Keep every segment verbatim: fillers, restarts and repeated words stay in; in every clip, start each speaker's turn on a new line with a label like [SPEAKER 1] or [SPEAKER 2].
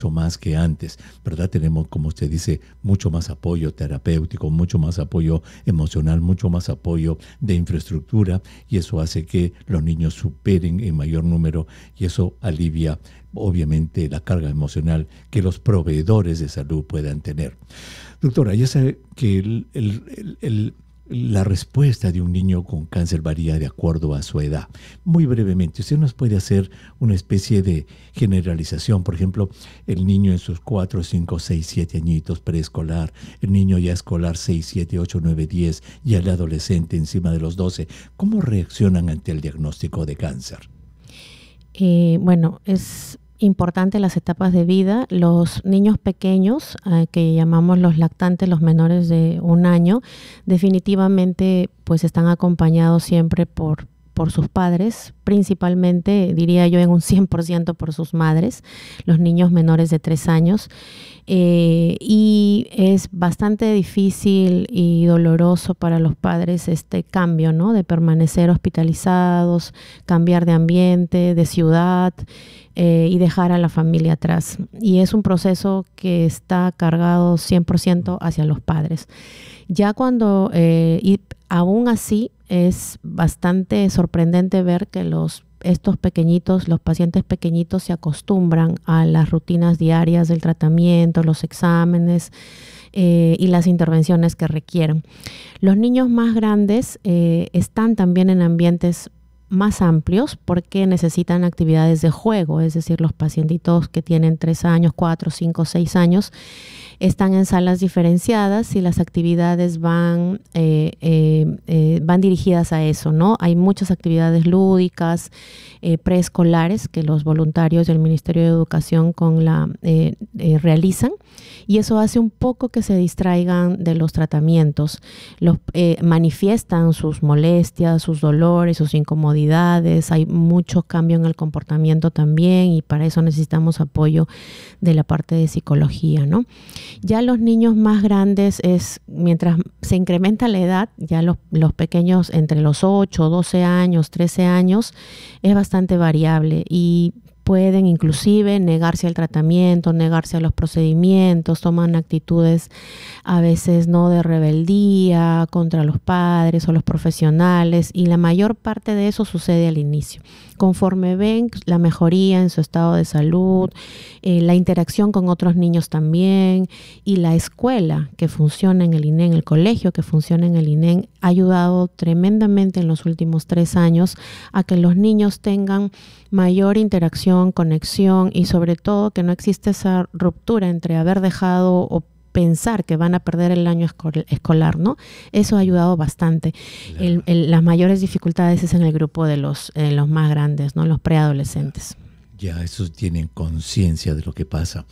[SPEAKER 1] más que antes, ¿verdad? Tenemos, como usted dice, mucho más apoyo terapéutico, mucho más apoyo emocional, mucho más apoyo de infraestructura, y eso hace que los niños superen en mayor número, y eso alivia obviamente la carga emocional que los proveedores de salud puedan tener. Doctora, ya sabe que el, el, el, el la respuesta de un niño con cáncer varía de acuerdo a su edad. Muy brevemente, usted nos puede hacer una especie de generalización. Por ejemplo, el niño en sus cuatro, cinco, seis, siete añitos preescolar, el niño ya escolar seis, siete, ocho, nueve, diez, y el adolescente encima de los doce. ¿Cómo reaccionan ante el diagnóstico de cáncer?
[SPEAKER 2] Eh, bueno, es importante las etapas de vida. Los niños pequeños, eh, que llamamos los lactantes, los menores de un año, definitivamente pues están acompañados siempre por, por sus padres, principalmente, diría yo, en un cien por ciento por sus madres, los niños menores de tres años. Eh, y es bastante difícil y doloroso para los padres este cambio, ¿no? De permanecer hospitalizados, cambiar de ambiente, de ciudad, eh, y dejar a la familia atrás. Y es un proceso que está cargado cien por ciento hacia los padres. Ya cuando, eh, y aún así, es bastante sorprendente ver que los estos pequeñitos, los pacientes pequeñitos se acostumbran a las rutinas diarias del tratamiento, los exámenes eh, y las intervenciones que requieren. Los niños más grandes eh, están también en ambientes más amplios porque necesitan actividades de juego, es decir, los pacientitos que tienen tres años, cuatro, cinco, seis años, están en salas diferenciadas y las actividades van, eh, eh, eh, van dirigidas a eso, ¿no? Hay muchas actividades lúdicas, eh, preescolares que los voluntarios del Ministerio de Educación con la, eh, eh, realizan, y eso hace un poco que se distraigan de los tratamientos. Los, eh, manifiestan sus molestias, sus dolores, sus incomodidades. Hay mucho cambio en el comportamiento también, y para eso necesitamos apoyo de la parte de psicología, ¿no? Ya los niños más grandes, es mientras se incrementa la edad, ya los, los pequeños entre los ocho, doce años, trece años, es bastante variable, y pueden inclusive negarse al tratamiento, negarse a los procedimientos, toman actitudes a veces no de rebeldía contra los padres o los profesionales, y la mayor parte de eso sucede al inicio. Conforme ven la mejoría en su estado de salud, eh, la interacción con otros niños también, y la escuela que funciona en el I N E M, el colegio que funciona en el I N E M, ha ayudado tremendamente en los últimos tres años a que los niños tengan mayor interacción, conexión, y sobre todo que no existe esa ruptura entre haber dejado o pensar que van a perder el año escolar, ¿no? Eso ha ayudado bastante. Claro. El, el, las mayores dificultades es en el grupo de los, eh, los más grandes, ¿no? Los preadolescentes.
[SPEAKER 1] Ya, ya esos tienen conciencia de lo que pasa.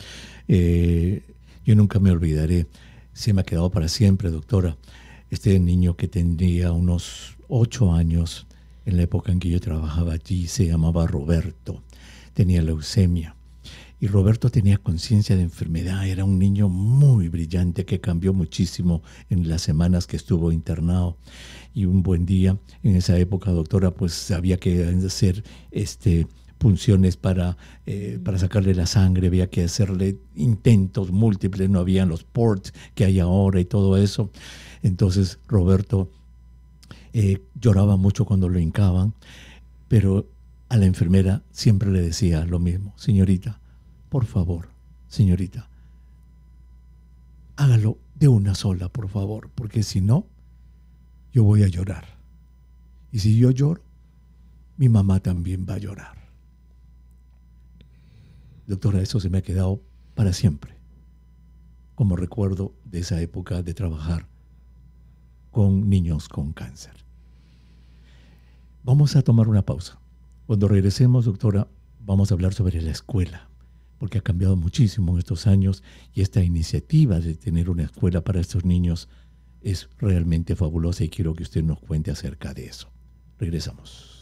[SPEAKER 1] Eh, yo nunca me olvidaré, se me ha quedado para siempre, doctora, este niño que tendría unos ocho años, en la época en que yo trabajaba allí, se llamaba Roberto, tenía leucemia. Y Roberto tenía conciencia de enfermedad, era un niño muy brillante que cambió muchísimo en las semanas que estuvo internado. Y un buen día, en esa época, doctora, pues había que hacer este, punciones para, eh, para sacarle la sangre, había que hacerle intentos múltiples, no habían los ports que hay ahora y todo eso. Entonces Roberto eh, lloraba mucho cuando lo hincaban, pero a la enfermera siempre le decía lo mismo: señorita, por favor, señorita, hágalo de una sola, por favor, porque si no, yo voy a llorar. Y si yo lloro, mi mamá también va a llorar. Doctora, eso se me ha quedado para siempre, como recuerdo de esa época de trabajar con niños con cáncer. Vamos a tomar una pausa. Cuando regresemos, doctora, vamos a hablar sobre la escuela, porque ha cambiado muchísimo en estos años, y esta iniciativa de tener una escuela para estos niños es realmente fabulosa, y quiero que usted nos cuente acerca de eso. Regresamos.